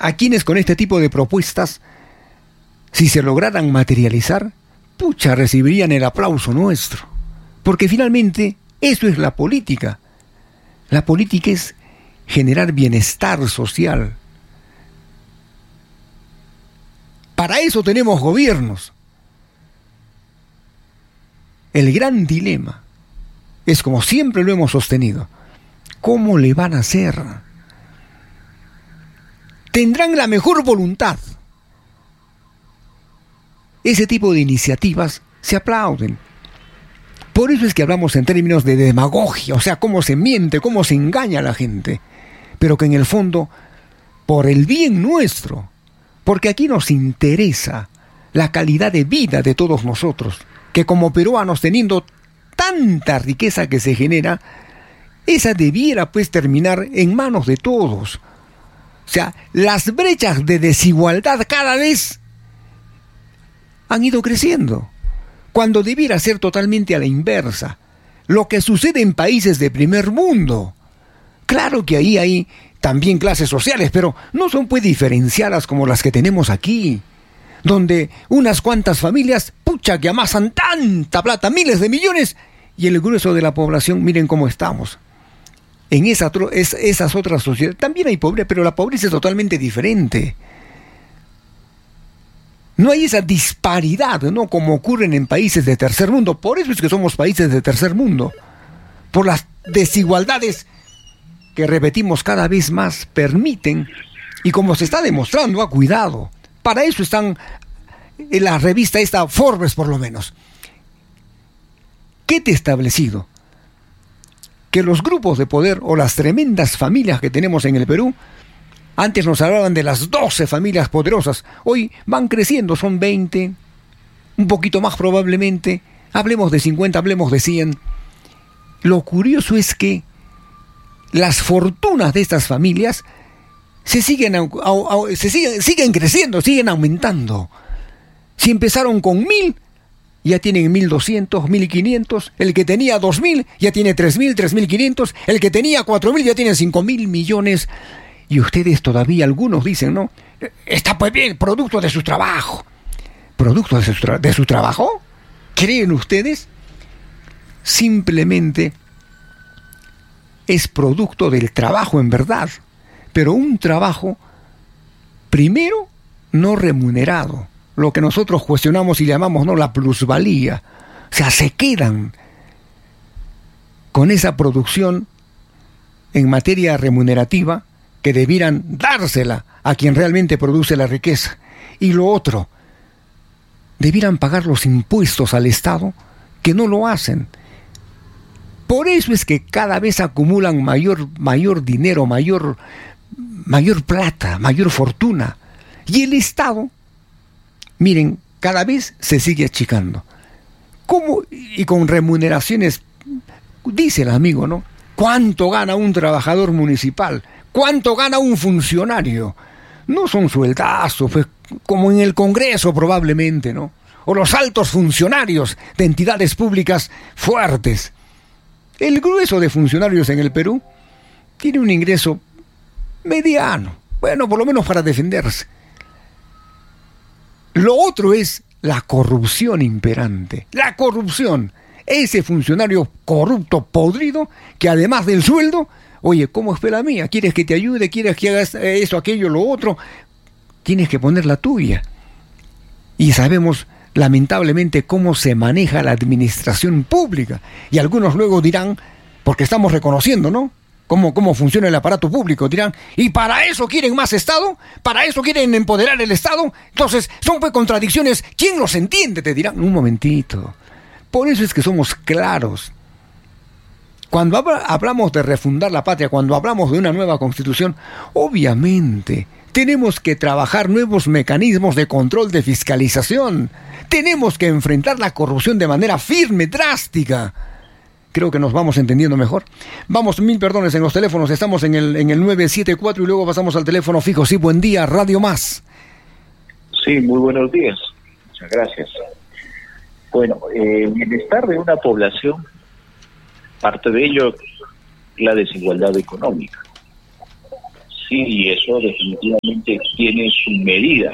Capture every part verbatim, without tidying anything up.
a quienes con este tipo de propuestas, si se lograran materializar, pucha, recibirían el aplauso nuestro. Porque finalmente eso es la política. La política es generar bienestar social. Para eso tenemos gobiernos. El gran dilema es, como siempre lo hemos sostenido, ¿cómo le van a hacer? Tendrán la mejor voluntad. Ese tipo de iniciativas se aplauden. Por eso es que hablamos en términos de demagogia, o sea, cómo se miente, cómo se engaña a la gente, pero que en el fondo, por el bien nuestro, porque aquí nos interesa la calidad de vida de todos nosotros, que como peruanos, teniendo tanta riqueza que se genera, esa debiera pues terminar en manos de todos. O sea, las brechas de desigualdad cada vez han ido creciendo, cuando debiera ser totalmente a la inversa. Lo que sucede en países de primer mundo. Claro que ahí hay también clases sociales, pero no son pues diferenciadas como las que tenemos aquí, donde unas cuantas familias, pucha, que amasan tanta plata, miles de millones, y el grueso de la población, miren cómo estamos. En esa, es, esas otras sociedades también hay pobreza, pero la pobreza es totalmente diferente. No hay esa disparidad, ¿no?, como ocurren en países de tercer mundo. Por eso es que somos países de tercer mundo. Por las desigualdades que, repetimos, cada vez más permiten, y como se está demostrando, ha cuidado. Para eso están en la revista esta, Forbes por lo menos. ¿Qué te ha establecido? Que los grupos de poder o las tremendas familias que tenemos en el Perú, antes nos hablaban de las doce familias poderosas, hoy van creciendo, son veinte, un poquito más probablemente, hablemos de cincuenta, hablemos de cien. Lo curioso es que las fortunas de estas familias se siguen, se siguen, siguen creciendo, siguen aumentando. Si empezaron con mil, ya tienen mil doscientos, mil quinientos, el que tenía dos mil ya tiene tres mil, tres mil quinientos, el que tenía cuatro mil ya tiene cinco mil millones. Y ustedes todavía, algunos dicen, ¿no?, está pues bien, producto de su trabajo. ¿Producto de su, tra- de su trabajo? ¿Creen ustedes? Simplemente es producto del trabajo en verdad, pero un trabajo, primero, no remunerado, lo que nosotros cuestionamos y llamamos, ¿no?, la plusvalía. O sea, se quedan con esa producción en materia remunerativa que debieran dársela a quien realmente produce la riqueza. Y lo otro, debieran pagar los impuestos al Estado, que no lo hacen. Por eso es que cada vez acumulan mayor, mayor dinero, mayor, mayor plata, mayor fortuna. Y el Estado, miren, cada vez se sigue achicando. ¿Cómo? Y con remuneraciones, dice el amigo, ¿no?, ¿cuánto gana un trabajador municipal? ¿Cuánto gana un funcionario? No son sueldazos, pues, como en el Congreso probablemente, ¿no? O los altos funcionarios de entidades públicas fuertes. El grueso de funcionarios en el Perú tiene un ingreso mediano, bueno, por lo menos para defenderse. Lo otro es la corrupción imperante. La corrupción. Ese funcionario corrupto, podrido, que además del sueldo, oye, ¿cómo es la mía? ¿Quieres que te ayude? ¿Quieres que hagas eso, aquello, lo otro? Tienes que poner la tuya. Y sabemos, lamentablemente, cómo se maneja la administración pública. Y algunos luego dirán, porque estamos reconociendo, ¿no?, cómo, cómo funciona el aparato público, dirán, ¿y para eso quieren más Estado? ¿Para eso quieren empoderar el Estado? Entonces, son pues contradicciones. ¿Quién los entiende? Te dirán, un momentito. Por eso es que somos claros. Cuando habla, hablamos de refundar la patria, cuando hablamos de una nueva constitución, obviamente tenemos que trabajar nuevos mecanismos de control, de fiscalización. Tenemos que enfrentar la corrupción de manera firme, drástica. Creo que nos vamos entendiendo mejor. Vamos, mil perdones en los teléfonos. Estamos en el, en el nueve siete cuatro y luego pasamos al teléfono fijo. Sí, buen día, Radio Más. Sí, muy buenos días. Muchas gracias. Bueno, eh, el bienestar de una población, parte de ello la desigualdad económica. sí, y eso definitivamente tiene su medida.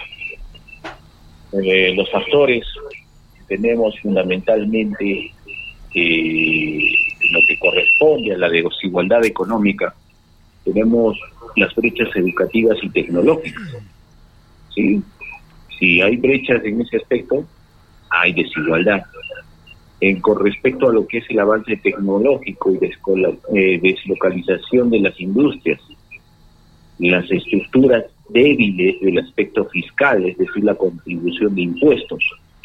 Eh, los factores que tenemos fundamentalmente eh, en lo que corresponde a la desigualdad económica, tenemos las brechas educativas y tecnológicas. ¿Sí? Si hay brechas en ese aspecto, hay desigualdad. En, con respecto a lo que es el avance tecnológico y descola, eh, deslocalización de las industrias, las estructuras débiles del aspecto fiscal, es decir, la contribución de impuestos,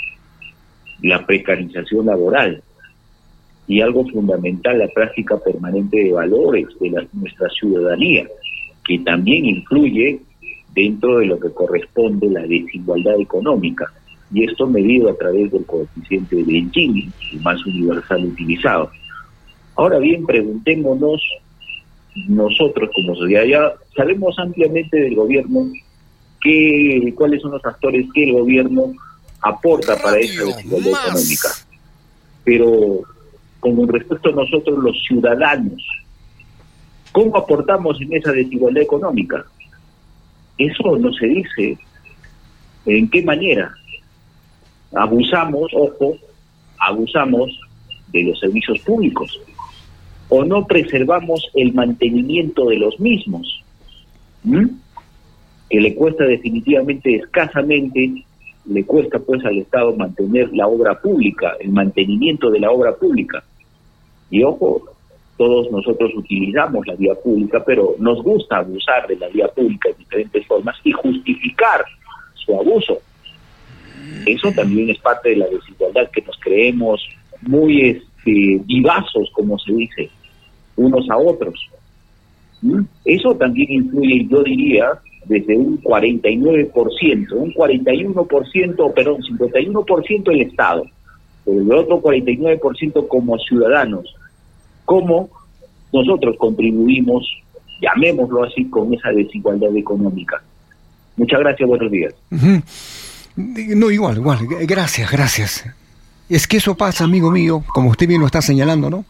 la precarización laboral y algo fundamental, la práctica permanente de valores de la, nuestra ciudadanía, que también influye dentro de lo que corresponde a la desigualdad económica. Y esto medido a través del coeficiente de Gini, el más universal utilizado. Ahora bien, preguntémonos nosotros como sociedad, ya sabemos ampliamente del gobierno qué, cuáles son los factores que el gobierno aporta para esa desigualdad económica. Pero con respecto a nosotros los ciudadanos, ¿cómo aportamos en esa desigualdad económica? Eso no se dice. ¿En qué manera? Abusamos, ojo, abusamos de los servicios públicos o no preservamos el mantenimiento de los mismos, ¿Mm? que le cuesta definitivamente escasamente, le cuesta pues al Estado mantener la obra pública, el mantenimiento de la obra pública. Y ojo, todos nosotros utilizamos la vía pública, pero nos gusta abusar de la vía pública de diferentes formas y justificar su abuso. Eso también es parte de la desigualdad, que nos creemos muy este, vivazos, como se dice, unos a otros. ¿Mm? Eso también influye, yo diría, desde un cuarenta y nueve por ciento, un cuarenta y uno por ciento, perdón, cincuenta y uno por ciento el Estado, pero el otro cuarenta y nueve por ciento como ciudadanos. ¿Cómo nosotros contribuimos, llamémoslo así, con esa desigualdad económica? Muchas gracias, buenos días. Uh-huh. No, igual, igual, gracias, gracias. Es que eso pasa, amigo mío, como usted bien lo está señalando, ¿no?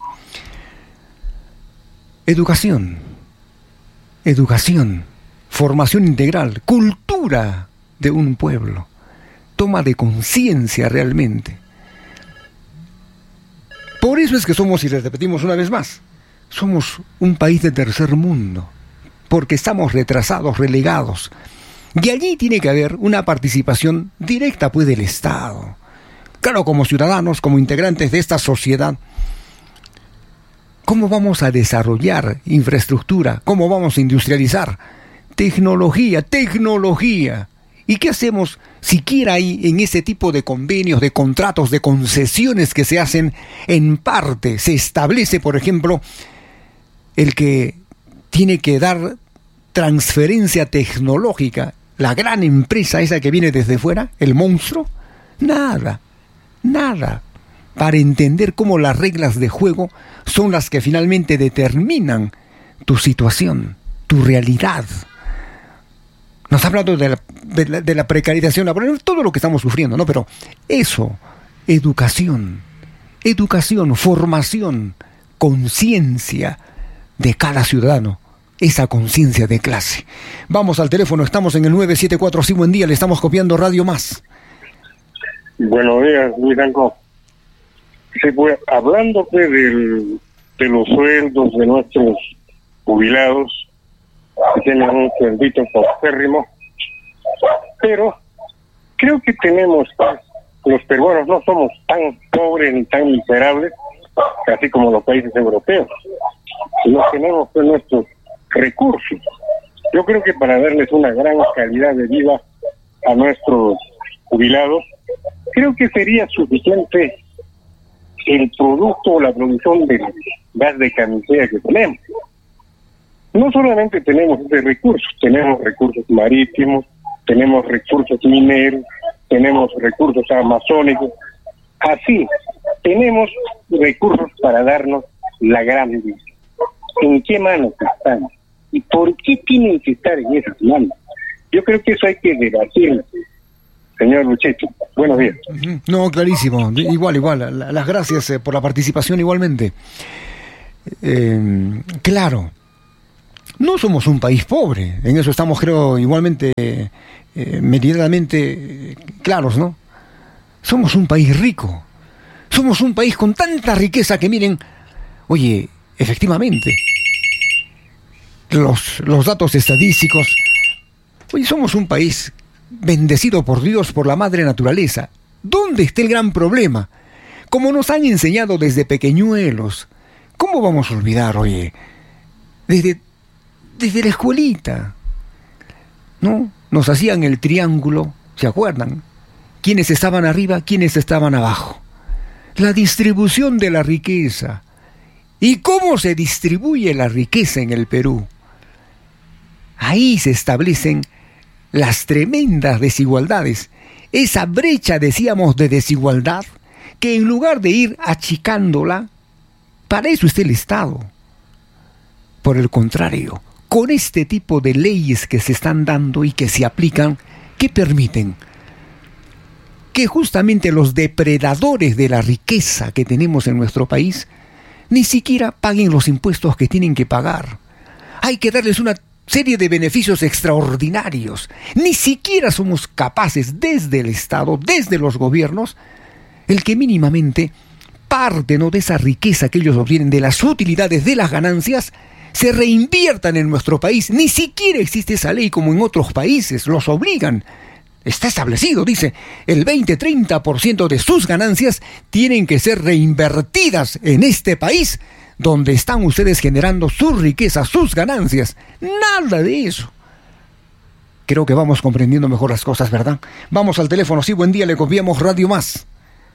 Educación, educación, formación integral, cultura de un pueblo, toma de conciencia realmente. Por eso es que somos, y les repetimos una vez más, somos un país de tercer mundo, porque estamos retrasados, relegados. Y allí tiene que haber una participación directa, pues, del Estado. Claro, como ciudadanos, como integrantes de esta sociedad, ¿cómo vamos a desarrollar infraestructura? ¿Cómo vamos a industrializar? Tecnología, tecnología. ¿Y qué hacemos siquiera ahí en ese tipo de convenios, de contratos, de concesiones que se hacen? En parte se establece, por ejemplo, el que tiene que dar transferencia tecnológica, la gran empresa esa que viene desde fuera, el monstruo. Nada, nada, para entender cómo las reglas de juego son las que finalmente determinan tu situación, tu realidad. Nos ha hablado de la, de la, de la precarización laboral, todo lo que estamos sufriendo, ¿no? Pero eso, educación, educación, formación, conciencia de cada ciudadano, esa conciencia de clase. Vamos al teléfono, estamos en el nueve siete cuatro, sí, buen día, le estamos copiando Radio Más. Buenos días, Luis Franco. Sí, pues, hablando pues del, de los sueldos de nuestros jubilados, que tienen un sueldito paupérrimo, pero creo que tenemos, pues, los peruanos no somos tan pobres ni tan miserables, así como los países europeos. No tenemos pues nuestros recursos. Yo creo que para darles una gran calidad de vida a nuestros jubilados, creo que sería suficiente el producto o la producción del gas de camisea que tenemos. No solamente tenemos ese recurso, tenemos recursos marítimos, tenemos recursos mineros, tenemos recursos amazónicos. Así, tenemos recursos para darnos la gran vida. ¿En qué manos están? ¿Y por qué tienen que estar en esas manos? Yo creo que eso hay que debatir, señor Luchetti. Buenos días. No, clarísimo. Igual, igual. Las gracias por la participación igualmente. Eh, claro. No somos un país pobre, en eso estamos, creo, igualmente eh, meridamente claros, ¿no? Somos un país rico, somos un país con tanta riqueza que miren, oye, efectivamente, los, los datos estadísticos, oye, somos un país bendecido por Dios, por la madre naturaleza. ¿Dónde está el gran problema? Como nos han enseñado desde pequeñuelos, ¿cómo vamos a olvidar, oye? Desde, desde la escuelita, ¿no? Nos hacían el triángulo, ¿se acuerdan? ¿Quiénes estaban arriba, quiénes estaban abajo? La distribución de la riqueza. ¿Y cómo se distribuye la riqueza en el Perú? Ahí se establecen las tremendas desigualdades. Esa brecha, decíamos, de desigualdad, que en lugar de ir achicándola, para eso está el Estado. Por el contrario, con este tipo de leyes que se están dando y que se aplican, ¿qué permiten? Que justamente los depredadores de la riqueza que tenemos en nuestro país ni siquiera paguen los impuestos que tienen que pagar. Hay que darles una serie de beneficios extraordinarios. Ni siquiera somos capaces desde el Estado, desde los gobiernos, el que mínimamente parte, ¿no?, de esa riqueza que ellos obtienen, de las utilidades, de las ganancias, se reinviertan en nuestro país. Ni siquiera existe esa ley como en otros países, los obligan. Está establecido, dice, el veinte a treinta por ciento de sus ganancias tienen que ser reinvertidas en este país, donde están ustedes generando su riqueza, sus ganancias. Nada de eso. Creo que vamos comprendiendo mejor las cosas, ¿verdad? Vamos al teléfono. Sí, buen día, le copiamos Radio Más.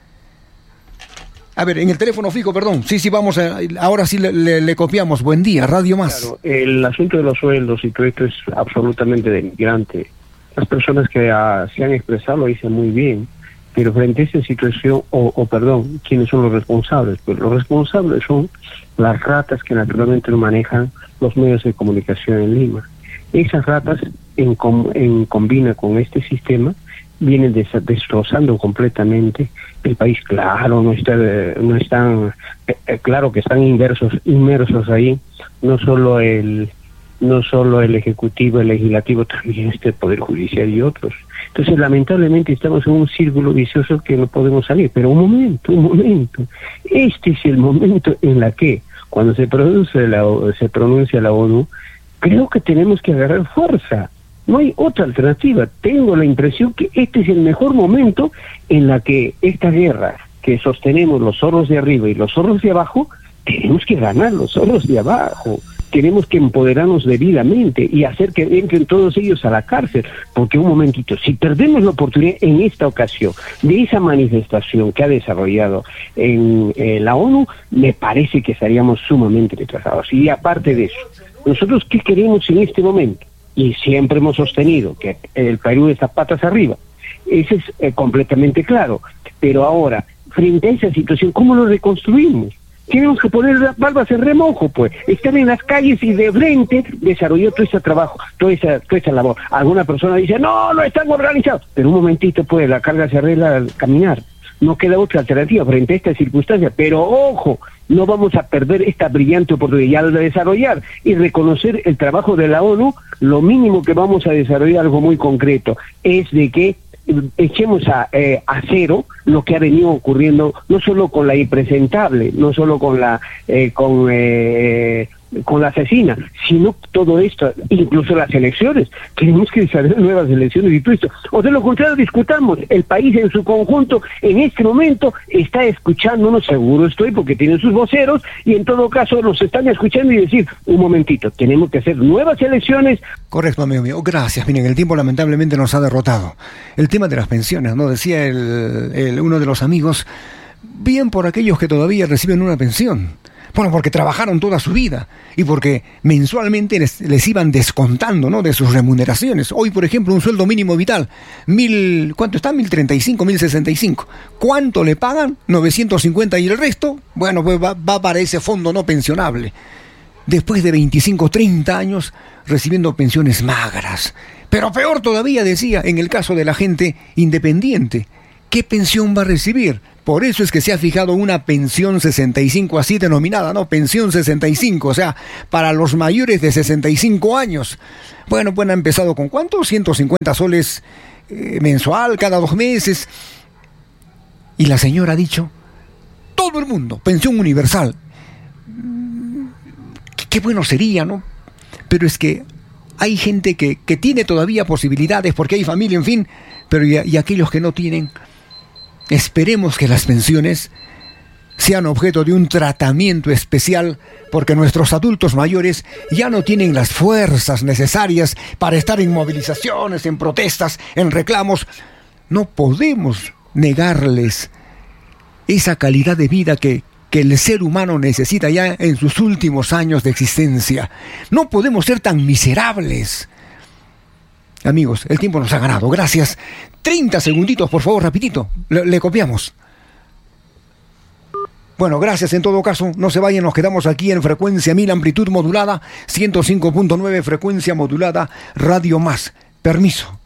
A ver, en el teléfono fijo, perdón. Sí, sí, vamos a... Ahora sí le, le, le copiamos. Buen día, Radio Más. Claro, el asunto de los sueldos y todo esto es absolutamente denigrante. Las personas que uh, se han expresado lo dicen muy bien, pero frente a esta situación, o, o perdón, ¿quiénes son los responsables? Pues los responsables son las ratas que naturalmente no manejan los medios de comunicación en Lima. Esas ratas, en, com, en combina con este sistema, vienen des, destrozando completamente el país. Claro, no está, no están, eh, claro que están inversos, inmersos ahí, no solo el no solo el Ejecutivo, el Legislativo, también este Poder Judicial y otros. Entonces, lamentablemente, estamos en un círculo vicioso que no podemos salir. Pero un momento, un momento. Este es el momento en la que, cuando se pronuncia la, se pronuncia la ONU, creo que tenemos que agarrar fuerza. No hay otra alternativa. Tengo la impresión que este es el mejor momento en la que esta guerra que sostenemos los zorros de arriba y los zorros de abajo, tenemos que ganar los zorros de abajo. Tenemos que empoderarnos debidamente y hacer que entren todos ellos a la cárcel, porque un momentito, si perdemos la oportunidad en esta ocasión de esa manifestación que ha desarrollado en eh, la ONU, me parece que estaríamos sumamente retrasados. Y aparte de eso, nosotros ¿qué queremos en este momento? Y siempre hemos sostenido que el Perú está patas arriba, eso es eh, completamente claro, pero ahora, frente a esa situación, ¿cómo lo reconstruimos? Tenemos que poner las barbas en remojo, pues, estar en las calles y de frente desarrollar todo ese trabajo, toda esa, toda esa labor. Alguna persona dice, no, no están organizados, pero un momentito, pues, la carga se arregla al caminar. No queda otra alternativa frente a esta circunstancia, pero ojo, no vamos a perder esta brillante oportunidad de desarrollar y reconocer el trabajo de la ONU. Lo mínimo que vamos a desarrollar, algo muy concreto, es de que echemos a, eh, a cero lo que ha venido ocurriendo, no solo con la impresentable, no solo con la eh, con eh, con la asesina, sino todo esto, incluso las elecciones. Tenemos que desarrollar nuevas elecciones y todo esto. O de lo contrario, discutamos. El país en su conjunto, en este momento, está escuchándonos, seguro estoy, porque tienen sus voceros, y en todo caso los están escuchando y decir, un momentito, tenemos que hacer nuevas elecciones. Correcto, amigo mío. Gracias. Miren, el tiempo lamentablemente nos ha derrotado. El tema de las pensiones, ¿no? Decía el, el uno de los amigos, bien por aquellos que todavía reciben una pensión. Bueno, porque trabajaron toda su vida y porque mensualmente les, les iban descontando, ¿no?, de sus remuneraciones. Hoy, por ejemplo, un sueldo mínimo vital, mil, ¿cuánto está? Mil treinta y cinco, mil sesenta y cinco. ¿Cuánto le pagan? novecientos cincuenta, y el resto, bueno, pues va, va para ese fondo no pensionable. Después de veinticinco, treinta años recibiendo pensiones magras. Pero peor todavía, decía, en el caso de la gente independiente, ¿qué pensión va a recibir? Por eso es que se ha fijado una pensión sesenta y cinco, así denominada, ¿no? Pensión sesenta y cinco, o sea, para los mayores de sesenta y cinco años. Bueno, pues ha empezado con ¿cuánto? ciento cincuenta soles eh, mensual, cada dos meses. Y la señora ha dicho, todo el mundo, pensión universal. Qué, qué bueno sería, ¿no? Pero es que hay gente que, que tiene todavía posibilidades porque hay familia, en fin, pero y, y aquellos que no tienen. Esperemos que las pensiones sean objeto de un tratamiento especial porque nuestros adultos mayores ya no tienen las fuerzas necesarias para estar en movilizaciones, en protestas, en reclamos. No podemos negarles esa calidad de vida que, que el ser humano necesita ya en sus últimos años de existencia. No podemos ser tan miserables. Amigos, el tiempo nos ha ganado. Gracias. treinta segunditos, por favor, rapidito. Le, le copiamos. Bueno, gracias en todo caso. No se vayan, nos quedamos aquí en frecuencia mil, amplitud modulada, ciento cinco punto nueve, frecuencia modulada, Radio Más. Permiso.